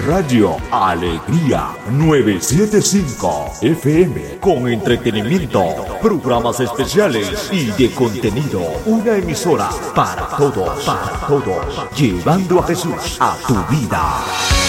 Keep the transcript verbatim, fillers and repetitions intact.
Radio Alegría novecientos setenta y cinco F M con entretenimiento, programas especiales y de contenido. Una emisora para todos, para todos, llevando a Jesús a tu vida.